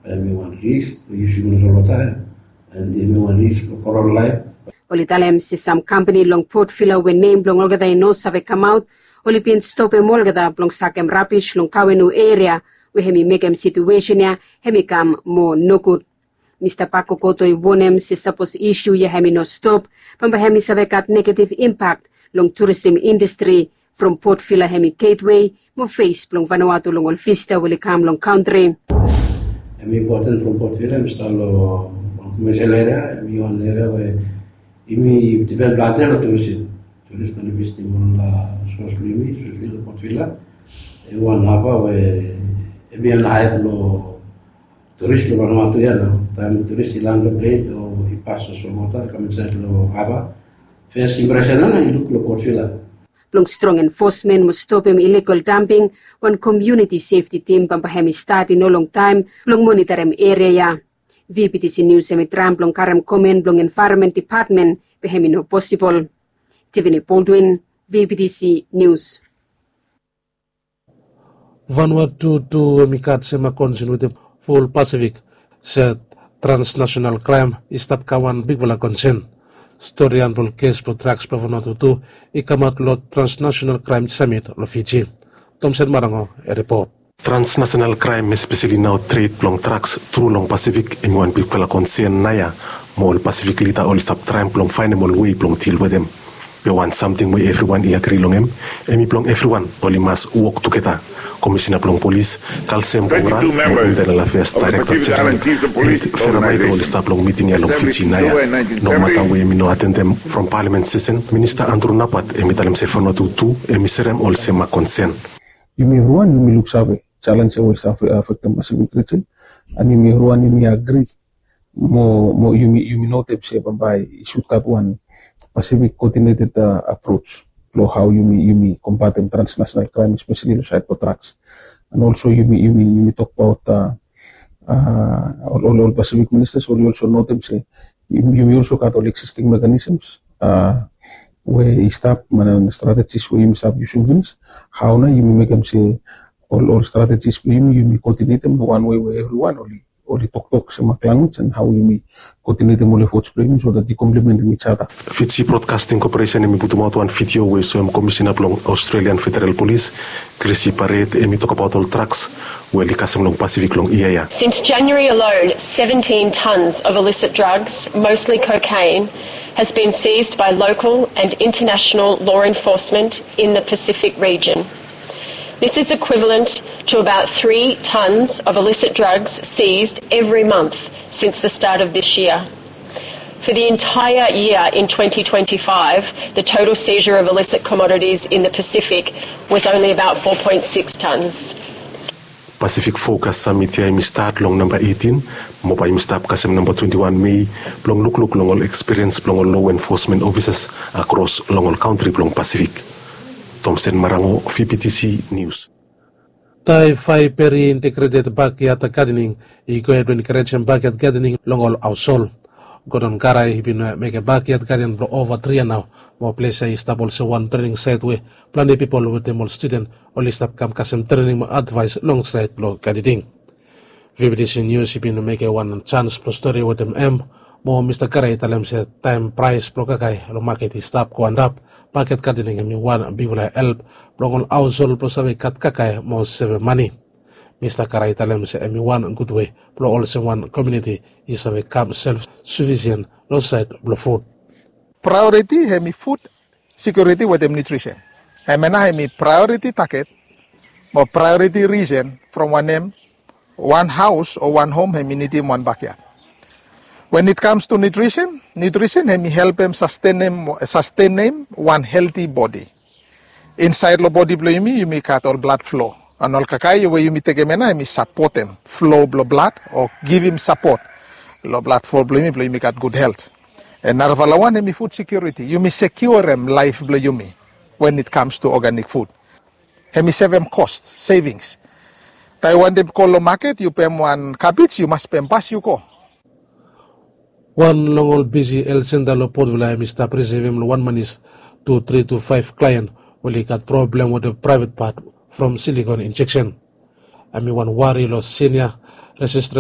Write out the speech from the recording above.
everyone risk issue solota and everyone risk coral life. Oli talem si some company long Port Vila we name long olga dai no save come out. Oli pin stop e molga da long sakem rapish long kawenu area we hemi mekem situation ya hemi kam mo nokut. Mr. Paco Kotoy wonem si suppose issue ya hemi no stop pamba hemi save kat negative impact long tourism industry from Port Vila hemi gateway mo face long Vanuatu long Olfista will come long country. Hemi important from Port Vila mistalo commercial area hemi one area where imi develop planter tourist on visiting on la source limi source Port Vila e one haba where hemi an hype lo tourist lo Vanuatu ya no time tourist ilang lo plate o ipaso so mota commercial lo haba first impression na look lo Port Vila. Long strong enforcement must stop him illegal dumping when community safety team pampahemi start in no long time long monitor him area ya. VPTC News hemi Trump long karem comment long environment department pehemi no possible. Tiffany Baldwin, VPTC News. Vanuatu to mikat sema concern with the full Pacific said transnational crime is tap kawan big wala concern. Story and case pro tracks pro Vanuatu to ikamat lo transnational crime summit lo Fiji. Thompson Marango a report. Transnational crime, especially now trade long tracks through long Pacific, and one people concern naya more Pacific lita all stop trying long find them all way long deal with them. We want something where everyone agree long him, and plong everyone only must work together. Commissioner plong police, Kalsem Pungra, Internal Affairs Director General, Ferramay all stop long meeting along Fiji naya. No matter where me no attend them from Parliament session, Minister Andrew Napat, emitalem se Vanuatu too, emisserem all sema concern. You may run, you may look savvy. Challenge West Africa affect the Pacific region, and you may run, you may agree. More, you may not have said by should have one Pacific coordinated approach to how you may combat the transnational crime, especially the cyber tracks, and also you may talk about all Pacific ministers, or you also know them say you may also got all existing mechanisms where you stop strategies where you stop using things. How now you may make them say. All strategies you may coordinate them one way where everyone only talk some language and how you may coordinate them all efforts so that they complement each other. Fiji Broadcasting Corporation emi put out one video where some commissioner long Australian Federal Police, Chrissy Parade emi talk about all tracks where likasem long Pacific long EAA. Since January alone, 17 tons of illicit drugs, mostly cocaine, has been seized by local and international law enforcement in the Pacific region. This is equivalent to about 3 tons of illicit drugs seized every month since the start of this year. For the entire year in 2025, the total seizure of illicit commodities in the Pacific was only about 4.6 tons. Pacific Focus Summit ya imi start long number 18, mo pa imi stop kasem number 21 May, long look long all experience long all law enforcement officers across long all country long Pacific. Thompson Marango, VPTC News. Tai fai peri integrated backyard gardening, iko edwin encourage backyard gardening long all outsol. Godon Garai he been make a backyard garden for over 3 years now. More place is stable so one training site where plenty people with them all student only stop come kasem training advice long site blog gardening. VPTC News he been make a one chance pro story with them Mo Mr. Garai talem se time price pro kakai lo market stop ko andap packet gardening mi one bibula help blong outsol pro sabe kat kakai mo save money. Mr. Garai talem se mi one good way pro also one community is a come self sufficient no side blo food. Priority hemi food security with them nutrition. Hemena hemi priority target or priority reason from one house or one home hemi need him one backyard. When it comes to nutrition hemi help them sustain them one healthy body. Inside the body blow you may cut all blood flow. And all kakai where you may take him hemi support them flow blood or give him support. Low blood flow blow you may got good health. And narvalawan hemi food security. You may secure them life blow you may when it comes to organic food. Hemi save them cost savings. Taiwan dem call market you pay one cabbage you must pay pass you go. One long old busy El Sendalo Port Vila Mr. Preserving 1 month to 3 to 5 client will he got problem with the private part from silicone injection. I mean one worry loss senior resistant